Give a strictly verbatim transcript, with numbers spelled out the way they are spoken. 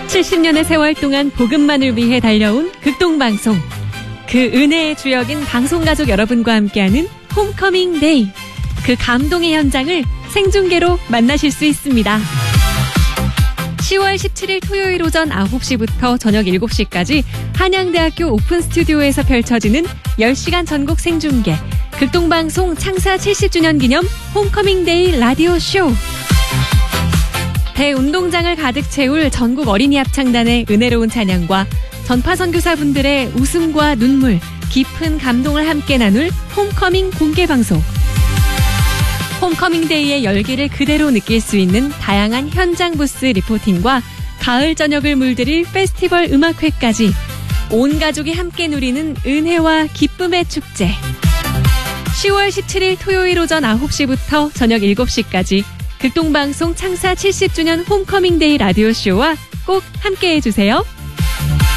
칠십 년의 세월 동안 복음만을 위해 달려온 극동방송. 그 은혜의 주역인 방송가족 여러분과 함께하는 홈커밍 데이. 그 감동의 현장을 생중계로 만나실 수 있습니다. 시월 십칠일 토요일 오전 아홉 시부터 저녁 일곱 시까지 한양대학교 오픈 스튜디오에서 펼쳐지는 열 시간 전국 생중계 극동방송 창사 칠십 주년 기념 홈커밍 데이 라디오 쇼. 대운동장을 가득 채울 전국 어린이 합창단의 은혜로운 찬양과 전파 선교사분들의 웃음과 눈물, 깊은 감동을 함께 나눌 홈커밍 공개방송. 홈커밍데이의 열기를 그대로 느낄 수 있는 다양한 현장 부스 리포팅과 가을 저녁을 물들일 페스티벌 음악회까지 온 가족이 함께 누리는 은혜와 기쁨의 축제. 시월 십칠일 토요일 오전 아홉 시부터 저녁 일곱 시까지 극동방송 창사 칠십 주년 홈커밍데이 라디오쇼와 꼭 함께해 주세요.